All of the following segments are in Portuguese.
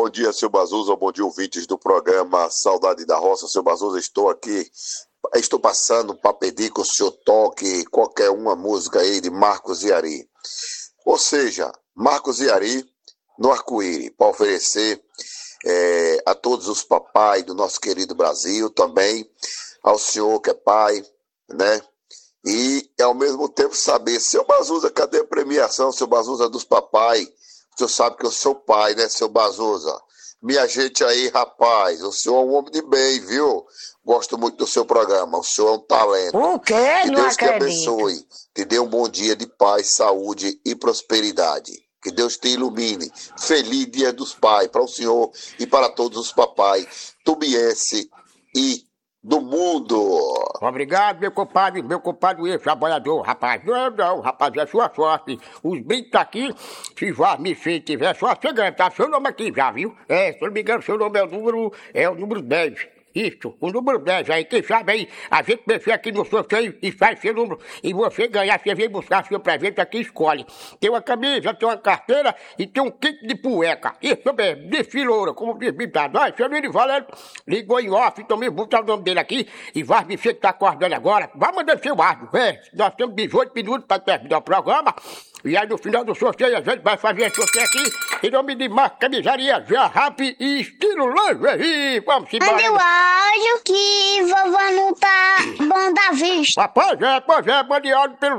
bom dia, seu Bazuza, bom dia, ouvintes do programa Saudade da Roça. Seu Bazuza, estou passando para pedir que o senhor toque qualquer uma música aí de Marcos e Ari. Ou seja, Marcos e Ari no Arco-Íris, para oferecer a todos os papais do nosso querido Brasil, também ao senhor que é pai, né? E ao mesmo tempo saber, seu Bazuza, cadê a premiação, seu Bazuza dos papais? O senhor sabe que eu sou pai, né, seu Bazuza? Minha gente aí, rapaz, o senhor é um homem de bem, viu? Gosto muito do seu programa, o senhor é um talento. O quê? Que Não Deus te acredito. abençoe, te dê um bom dia de paz, saúde e prosperidade. Que Deus te ilumine. Feliz Dia dos Pais para o senhor e para todos os papais tubiense e do mundo. Obrigado, meu compadre ex-trabalhador, rapaz. Não, rapaz, é sua sorte. Os brincos tá aqui, se vá me tiver só chegando, tá seu nome aqui já, viu? Se eu não me engano, seu nome é o número 10. Isso, o número 10 aí, quem sabe aí, a gente mexer aqui no sorteio e faz seu número, e você ganhar, você vem buscar seu presente aqui, escolhe. Tem uma camisa, tem uma carteira e tem um kit de cueca. Isso mesmo, de filoura, como diz Bitado. Olha, seu Nini Valério ligou em off, então me botar o nome dele aqui, e vai me que tá acordando agora, vai mandando seu áudio, nós temos 18 minutos para terminar o programa, e aí no final do sorteio a gente vai fazer sorteio aqui, em nome de Marca Camisaria, Rap e Estilo Lingerie. Vamos embora. Cadê o áudio que vovó não tá bom da vista? Pois é, mande áudio pelo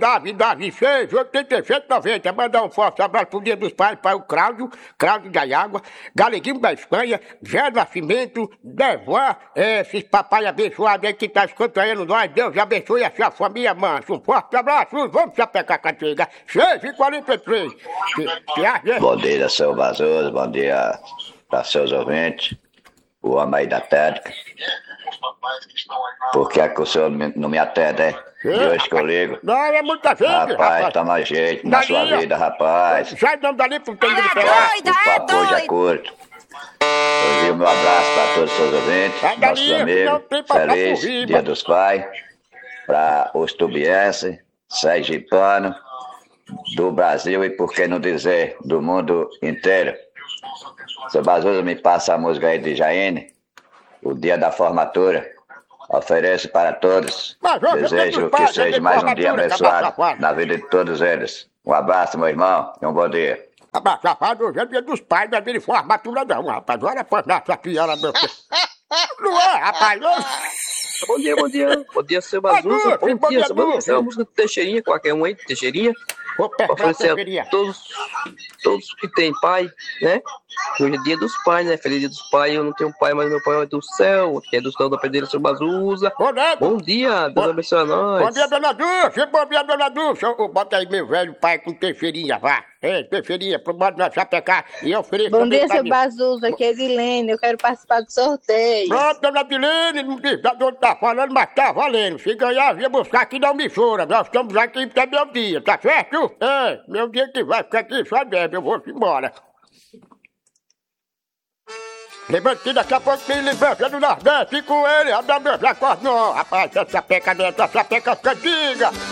999268790. Mandar um forte abraço pro Dia dos Pais para o Cláudio da Água, Galeguinho da Espanha, Zé Nascimento, Devoar, esses papai abençoados aí que tá escutando nós. Deus abençoe a sua família, manso. Um forte abraço, vamos se apegar a cantiga. 6h43. Bom dia, seu Bazuza, bom dia para seus ouvintes, o homem aí da técnica. Por que é que o senhor não me atende, hein? De hoje que eu ligo. Não, é muita gente, rapaz. Toma jeito na sua vida, rapaz. Sai não dali pro tempo de O papo hoje é curto. Hoje o meu abraço para todos os seus ouvintes, nossos amigos. Feliz Dia dos Pais. Para os tubienses, sergipanos, do Brasil e, por que não dizer, do mundo inteiro. Seu Bazuza, me passa a música aí de Jaine, o dia da formatura. Ofereço para todos. Desejo que seja mais um dia abençoado na vida de todos eles. Um abraço, meu irmão, e um bom dia. Abraço, rapaz, hoje é dia dos pais, não é dia de formatura não, rapaz. Olha pra essa piada, meu filho. Não é, rapaz, não. Bom dia, bom dia. Bom dia, seu Bazuza. Bom dia, seu Bazuza. Essa é uma música de Teixeirinha, qualquer um aí, de Teixeirinha. Pra oferecer a todos que tem pai, né? Hoje é dia dos pais, né? Feliz dia dos pais. Eu não tenho pai, mas meu pai é do céu, que é do céu da pedreira, seu Bazuza. Bom dia, Deus abençoe a nós. Bom dia, dona Dulce. Bom dia, dona Dulce. Bota aí meu velho pai com Teixeirinha, vá. Teixeirinha, bota na chapecar e ofereça. Bom dia, seu Bazuza, aqui é Dilene, eu quero participar do sorteio. Pronto, dona Dilene, não diz de onde tá falando, mas tá valendo. Se ganhar, vinha buscar aqui na emissora. Nós estamos aqui até meu dia, tá certo? Meu dia que vai ficar aqui só bebe, eu vou embora. Lembrando que daqui a pouco tem lembrança do Nordeste com ele, a da minha não, rapaz, essa peca dessa, essa peca cantiga.